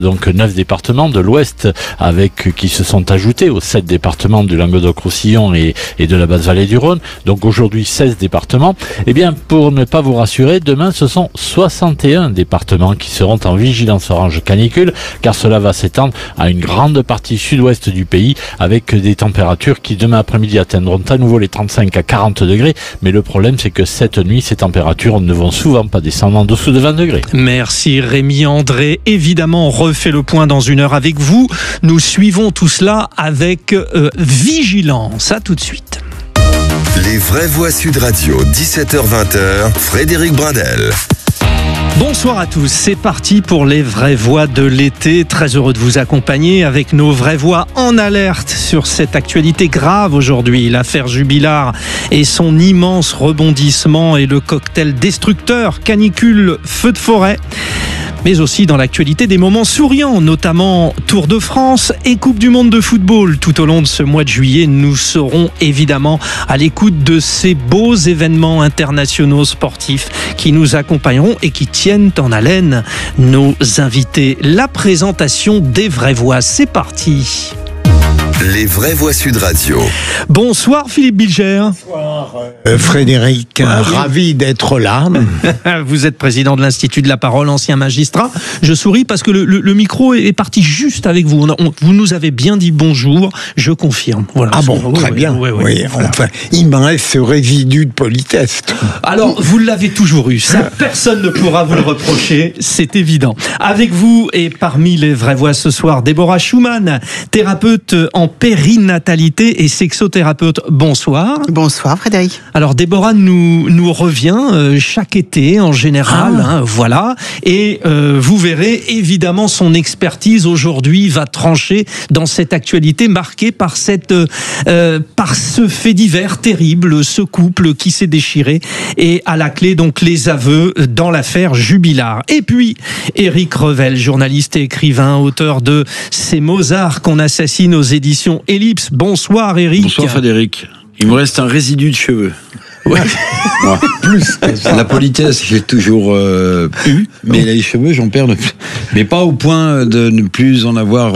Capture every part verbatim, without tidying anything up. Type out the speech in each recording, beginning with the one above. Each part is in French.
Donc neuf départements de l'Ouest avec qui se sont ajoutés aux sept départements du Languedoc-Roussillon et, et de la Basse-Vallée du Rhône. Donc aujourd'hui seize départements. Eh bien, pour ne pas vous rassurer, demain ce sont soixante et un départements qui seront en vigilance orange canicule, car cela va s'étendre à une grande partie sud-ouest du pays avec des températures qui demain après-midi atteindront à nouveau les trente-cinq à quarante degrés. Mais le problème, c'est que cette nuit, ces températures ne vont souvent pas descendre en dessous de vingt degrés. Merci Rémi André. Évidemment, on refait le point dans une heure avec vous. Nous suivons tout cela avec euh, vigilance. À tout de suite. Les vraies voix Sud Radio, dix-sept heures vingt, Frédéric Brindel. Bonsoir à tous, c'est parti pour les vraies voix de l'été. Très heureux de vous accompagner avec nos vraies voix en alerte sur cette actualité grave aujourd'hui. L'affaire Jubilard et son immense rebondissement et le cocktail destructeur canicule feu de forêt. Mais aussi dans l'actualité des moments souriants, notamment Tour de France et Coupe du Monde de football. Tout au long de ce mois de juillet, nous serons évidemment à l'écoute de ces beaux événements internationaux sportifs qui nous accompagneront et qui tiennent en haleine nos invités. La présentation des vraies voix, c'est parti. Les vraies voix Sud Radio. Bonsoir Philippe Bilger. Bonsoir euh, Frédéric, ah, oui. Ravi d'être là. Vous êtes président de l'Institut de la Parole, ancien magistrat. Je souris parce que le, le, le micro est parti juste avec vous. On a, on, vous nous avez bien dit bonjour, je confirme. Voilà. Ah bon, oui, très oui, bien. Oui, oui, oui, voilà. Enfin, il me reste ce résidu de politesse. Alors, vous l'avez toujours eu. Ça, personne ne pourra vous le reprocher, c'est évident. Avec vous et parmi les vraies voix ce soir, Déborah Schumann, thérapeute en périnatalité et sexothérapeute. Bonsoir. Bonsoir Frédéric. Alors Déborah nous, nous revient euh, chaque été en général, ah. hein, voilà. Et euh, vous verrez évidemment son expertise aujourd'hui va trancher dans cette actualité marquée par, cette, euh, par ce fait divers terrible, ce couple qui s'est déchiré et à la clé donc les aveux dans l'affaire Jubilard. Et puis Éric Revel, journaliste et écrivain, auteur de Ces Mozart qu'on assassine aux éditions Ellipse. Bonsoir Éric. Bonsoir Frédéric. Il me reste un résidu de cheveux. Ouais. Ouais. Plus que ça. La politesse, j'ai toujours euh, eu, mais les cheveux, j'en perds. De... Mais pas au point de ne plus en avoir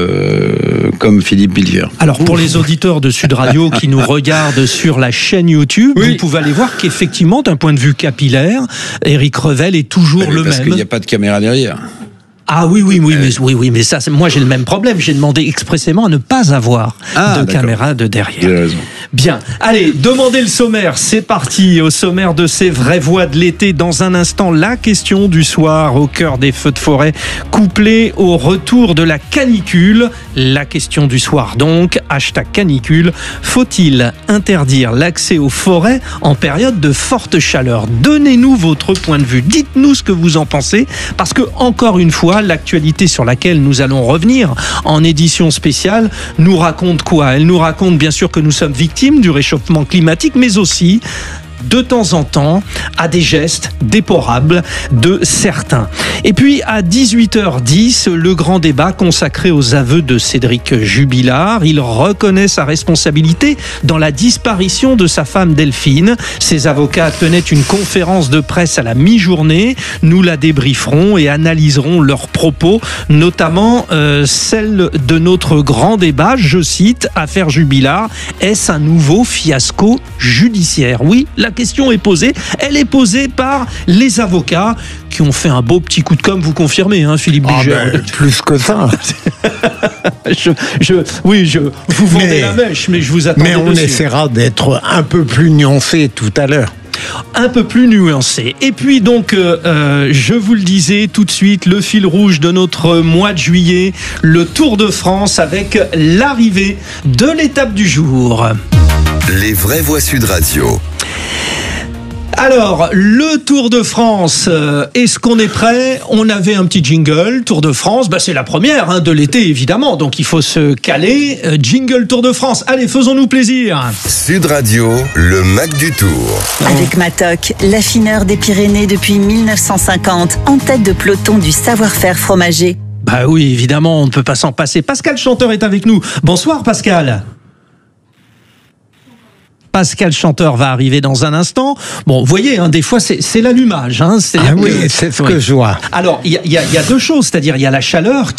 euh, comme Philippe Bilger. Alors pour les auditeurs de Sud Radio qui nous regardent sur la chaîne YouTube, oui. Vous pouvez aller voir qu'effectivement, d'un point de vue capillaire, Éric Revel est toujours mais le parce même. Parce qu'il n'y a pas de caméra derrière. Ah oui, oui, oui, mais, oui, oui, mais ça, moi j'ai le même problème. J'ai demandé expressément à ne pas avoir ah, de d'accord. caméra de derrière. J'ai raison. Bien, allez, demandez le sommaire. C'est parti au sommaire de ces vraies voix de l'été. Dans un instant, la question du soir au cœur des feux de forêt, couplée au retour de la canicule. La question du soir donc, hashtag canicule. Faut-il interdire l'accès aux forêts en période de forte chaleur? Donnez-nous votre point de vue. Dites-nous ce que vous en pensez, parce que encore une fois, l'actualité sur laquelle nous allons revenir en édition spéciale nous raconte quoi? Elle nous raconte bien sûr que nous sommes victimes du réchauffement climatique, mais aussi de temps en temps à des gestes déplorables de certains. Et puis à dix-huit heures dix, le grand débat consacré aux aveux de Cédric Jubilard. Il reconnaît sa responsabilité dans la disparition de sa femme Delphine. Ses avocats tenaient une conférence de presse à la mi-journée. Nous la débrieferons et analyserons leurs propos, notamment euh, celle de notre grand débat. Je cite, affaire Jubilard, est-ce un nouveau fiasco judiciaire? Oui, la La question est posée. Elle est posée par les avocats qui ont fait un beau petit coup de com', vous confirmez, hein, Philippe Bilger? Ah ben, plus que ça. je, je, oui, je, vous vendez mais, la mèche, mais je vous attends. Mais on dessus. essaiera d'être un peu plus nuancé tout à l'heure. Un peu plus nuancé. Et puis donc, euh, je vous le disais tout de suite, le fil rouge de notre mois de juillet, le Tour de France avec l'arrivée de l'étape du jour. Les vraies voix Sud Radio. Alors, le Tour de France, euh, est-ce qu'on est prêt? On avait un petit jingle, Tour de France, bah c'est la première hein, de l'été évidemment, donc il faut se caler. Euh, jingle Tour de France, allez, faisons-nous plaisir. Sud Radio, le Mac du Tour. Avec Matoc, l'affineur des Pyrénées depuis mille neuf cent cinquante, en tête de peloton du savoir-faire fromager. Bah oui, évidemment, on ne peut pas s'en passer. Pascal Chanteur est avec nous. Bonsoir Pascal. Pascal Chanteur va arriver dans un instant. Bon, vous voyez, hein, des fois, c'est, c'est l'allumage. Hein, ah oui, que, c'est ce oui. que je vois. Alors, il y, y, y a deux choses, c'est-à-dire il y a la chaleur